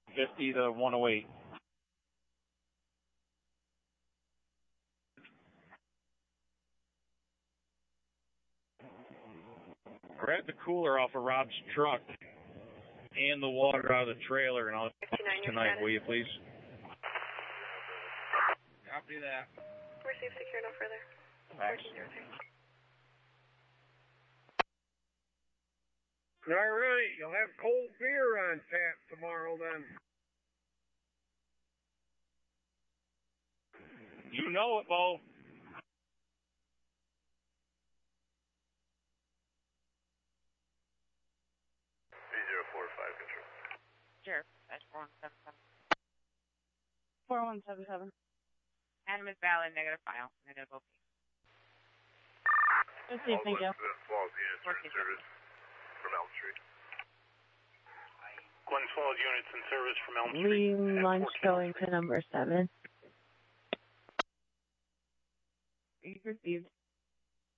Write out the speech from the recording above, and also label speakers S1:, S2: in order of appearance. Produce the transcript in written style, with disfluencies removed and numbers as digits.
S1: 50 to 108. Grab the cooler off of Rob's truck and the water out of the trailer, and I'll tonight, will you please? Copy that.
S2: Receive secure, no further. 1403.
S3: All right, you'll have cold beer on tap tomorrow then.
S1: You know it, Bo.
S4: Control.
S5: Sure, that's 4177.
S2: 4177.
S5: Animus valid, negative file, negative OP.
S2: Receive, thank you.
S4: Falls units are in service from Elm Street. Glens Falls units in service from Elm Street.
S2: Leading lunch going to number 7.
S5: You've received.